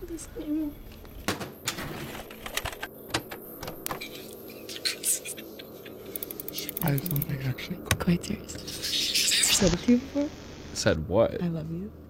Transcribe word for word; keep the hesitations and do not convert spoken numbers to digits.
do this anymore. I have something actually. Quite serious. Said it to you before? Said what? I love you.